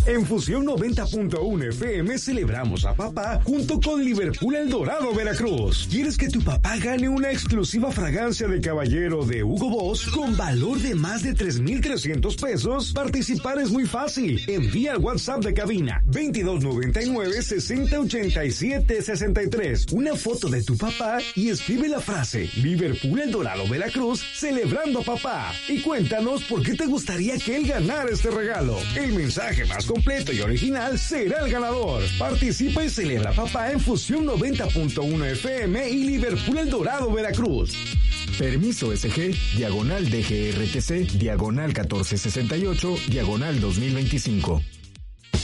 En Fusión 90.1 FM celebramos a papá junto con Liverpool El Dorado, Veracruz. ¿Quieres que tu papá gane una exclusiva fragancia de caballero de Hugo Boss con valor de más de 3,300 pesos? Participar es muy fácil. Envía al WhatsApp de cabina 2299-6087-63 una foto de tu papá y escribe la frase Liverpool El Dorado, Veracruz, celebrando a papá. Y cuéntanos por qué te gustaría que él ganara este regalo. El mensaje más completo y original será el ganador. Participa y celebra papá en Fusión 90.1 FM y Liverpool El Dorado, Veracruz. Permiso SG, diagonal DGRTC, diagonal 1468, diagonal 2025.